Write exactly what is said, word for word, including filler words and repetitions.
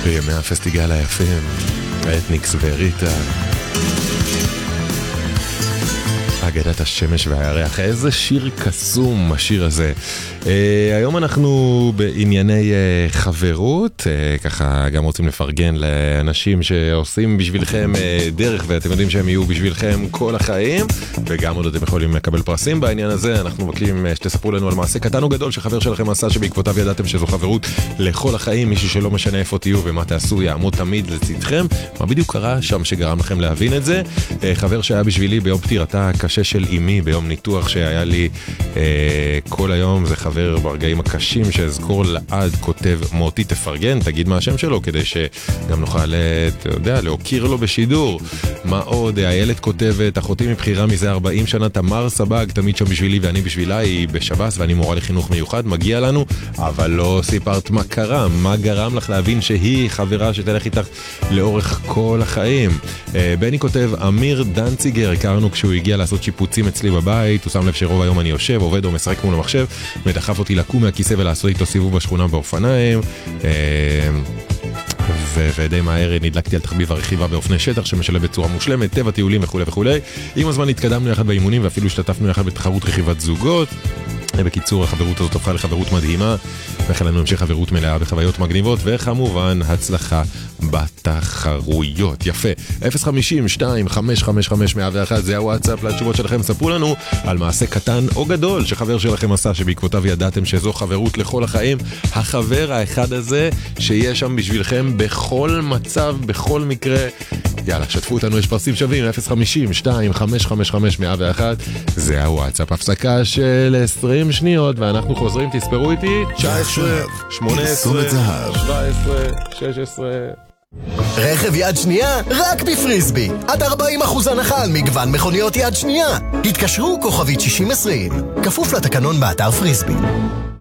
בימי הפסטיגל היפים, אתניקס וריטה, אגדת השמש והירח. איזה שיר קסום השיר הזה. uh, היום אנחנו בענייני uh, חברות, uh, ככה גם רוצים לפרגן לאנשים שעושים בשבילכם uh, דרך, ואתם יודעים שהם יהיו בשבילכם כל החיים, וגם עוד אתם יכולים לקבל פרסים בעניין הזה. אנחנו מבקשים uh, שתספרו לנו על מעשה קטן או גדול שחבר שלכם עשה, שבעקבותיו ידעתם שזו חברות לכל החיים. מישהו שלא משנה איפה תהיו ומה תעשו, יעמוד תמיד לצדכם. מה בדיוק קרה שם שגרם לכם להבין את זה? uh, חבר שהיה בשבילי ביום פטירתה הקשה של אמי, ביום ניתוח שהיה לי אה, כל היום. זה חבר ברגעים הקשים שאזכור לעד, כותב מוטי תפרגן, תגיד מה השם שלו כדי שגם נוכל, אתה יודע, להוקיר לו בשידור. מה עוד? הילד כותבת, אחותי מבחירה מזה ארבעים שנה, תמר סבג, תמיד שם בשבילי ואני בשבילה, היא בשב"ס ואני מורה לחינוך מיוחד, מגיע לנו, אבל לא סיפרת מה קרה, מה גרם לך להבין שהיא חברה שתלך איתך לאורך כל החיים. אה, בני כותב, אמיר דנציגר, הכרנו כשהוא הגיע לעשות שיפוצים אצלי בבית, הוא שם לב שרוב היום אני יושב, עובד או משחק מול המחשב, מדחף אותי לקום מהכיסא ולעשות איתו סיבוב בשכונה באופניים, ודי מהר נדלקתי על תחביב הרכיבה באופני שטח שמשלב בצורה מושלמת, טבע טיולים וכו' וכו'. עם הזמן התקדמנו יחד באימונים ואפילו השתתפנו יחד בתחרות רכיבת זוגות. בקיצור, החברות הזאת הפכה לחברות מדהימה, וכן לנו המשך חברות מלאה בחוויות מגניבות, וכמובן הצלחה בתחרויות. יפה. אפס חמישים שתיים חמש חמש חמש מאה ואחת זה הוואטסאפ לתשובות שלכם. ספרו לנו על מעשה קטן או גדול שחבר שלכם עשה, שבעקבותיו ידעתם שזו חברות לכל החיים. החבר האחד הזה שיהיה שם בשבילכם בכל מצב, בכל מקרה. יאללה, שתפו אותנו, יש פרסים שווים. אפס חמישים שתיים חמש חמש חמש מאה ואחת זה הוואטסאפ. הפסקה של עשרים שניות ואנחנו חוזרים. תספרו איתי. תשע עשרה, שמונה עשרה, שבע עשרה, שש עשרה. רכב יד שנייה רק בפריסבי, עד ארבעים אחוז הנחה על מגוון מכוניות יד שנייה. התקשרו כוכבית שישים עשרים, כפוף לתקנון באתר פריסבי.